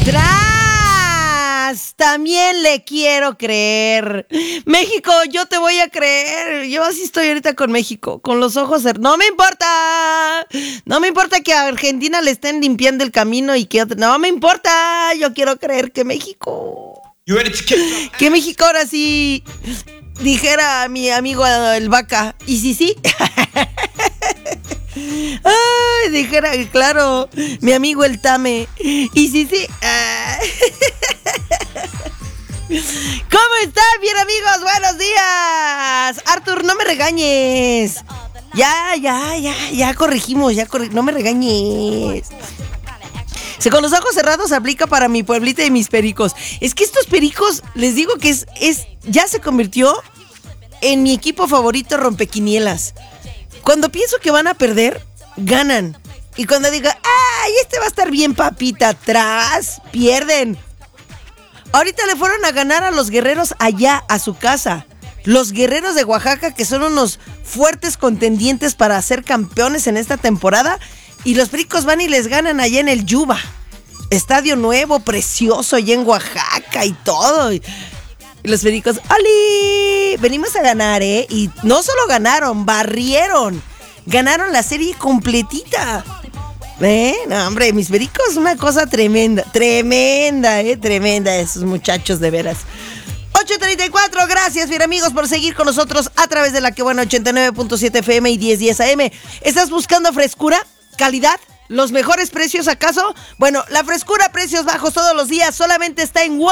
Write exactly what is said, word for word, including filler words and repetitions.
¡Tras! También le quiero creer. México, yo te voy a creer. Yo así estoy ahorita con México, con los ojos cerrados. No me importa. No me importa que a Argentina le estén limpiando el camino y que... No me importa. Yo quiero creer que México... Que México ahora sí... Dijera mi amigo el Vaca. ¿Y sí, sí? Ay, dijera, claro, mi amigo el Tame. Y sí, sí. Ah. ¿Cómo están, bien amigos? Buenos días. Arthur, no me regañes. Ya, ya, ya, ya corregimos, ya corregimos. No me regañes. Si con los ojos cerrados aplica para mi pueblito y mis pericos. Es que estos pericos, les digo que es, es ya se convirtió en mi equipo favorito rompequinielas. Cuando pienso que van a perder, ganan. Y cuando digo, ¡ay, este va a estar bien papita atrás! Pierden. Ahorita le fueron a ganar a los guerreros allá, a su casa. Los guerreros de Oaxaca, que son unos fuertes contendientes para ser campeones en esta temporada. Y los pericos van y les ganan allá en el Yuba. Estadio nuevo, precioso, allá en Oaxaca y todo. Y los pericos, ¡oli! Venimos a ganar, ¿eh? Y no solo ganaron, barrieron. Ganaron la serie completita. ¿Eh? No, hombre, mis pericos, una cosa tremenda. Tremenda, ¿eh? Tremenda, esos muchachos, de veras. ocho treinta y cuatro, gracias, bien amigos, por seguir con nosotros a través de la que buena ochenta y nueve punto siete F M y diez diez A M. ¿Estás buscando frescura, calidad, los mejores precios acaso? Bueno, la frescura, precios bajos todos los días, solamente está en Walmart.